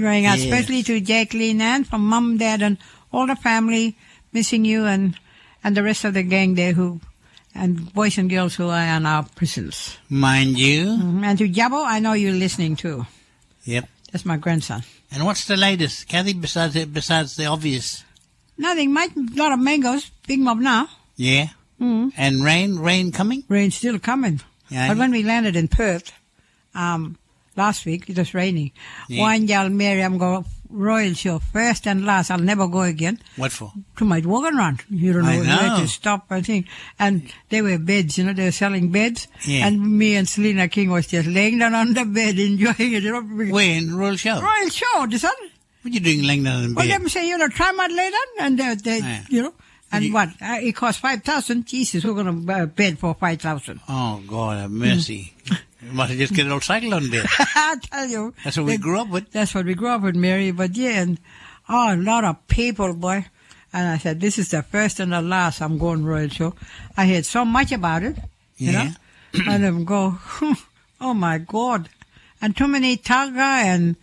going out, especially to Jacqueline and from Mum, Dad, and all the family, missing you and the rest of the gang there and boys and girls who are in our prisons. Mind you. Mm-hmm. And to Jabbo, I know you're listening too. Yep. That's my grandson. And what's the latest, Kathy, besides the obvious? Nothing much. A lot of mangoes. Big mob now. Yeah. Mm-hmm. And rain coming? Rain's still coming. Yeah. But when we landed in Perth last week, it was raining. Yeah. One y'all Mary, I'm going Royal Show, first and last. I'll never go again. What for? To my walk around. You don't know where to stop, I think. And there were beds, they were selling beds. Yeah. And me and Selena King was just laying down on the bed, enjoying it. Where, in Royal Show? Royal Show, the son. What are you doing laying down in bed? Well, them say, try my lay down, and and what? It cost 5,000. Jesus, we're going to buy a bed for 5,000. Oh, God, have mercy. You must have just get an old cycle on bed. I tell you. That's what we grew up with. That's what we grew up with, Mary. But yeah, and a lot of people, boy. And I said, this is the first and the last I'm going Royal Show. I heard so much about it, you know. And them go, oh my God. And too many taga and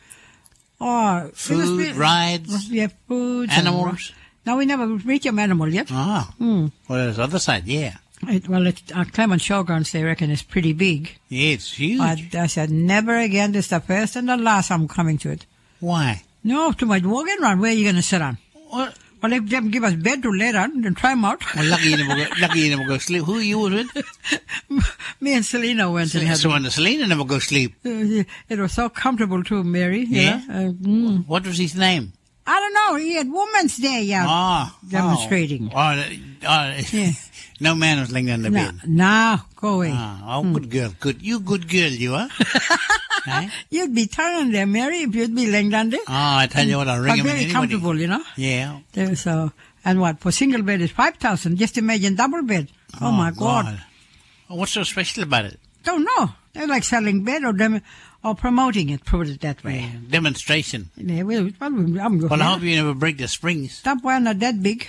food, rides, food, animals. No, we never reach them animal yet. Ah. Well, there's the other side, yeah. Clement Showgrounds, they reckon it's pretty big. Yeah, it's huge. But I said, never again. This is the first and the last I'm coming to it. Why? No, too much walking around. Where are you going to sit on? What? Well, if they give us bed to lay on, then try them out. Well, lucky you never go sleep. Who you with? Me and Selena went and had. So when Selena never go sleep. It was so comfortable too, Mary. Yeah. What was his name? I don't know. He had Women's Day demonstrating. Yeah. No man was laying on the bed. No, go away. Good girl. Good. You good girl, you are. Right? You'd be turning there, Mary, if you'd be laying down there. I tell you what, I'll ring him in anybody. Very comfortable, Yeah. So, and what, for single bed is 5,000. Just imagine double bed. Oh my God. What's so special about it? Don't know. They're like selling bed or promoting it, put it that way. Yeah. Demonstration. Yeah, well, I hope you never break the springs. Stop, we're not that big.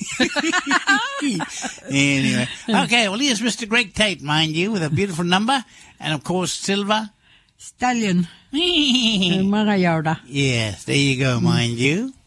Anyway. Okay, well, here's Mr. Greg Tate, mind you, with a beautiful number. And, of course, Silver Stallion. Yes, there you go, mind you.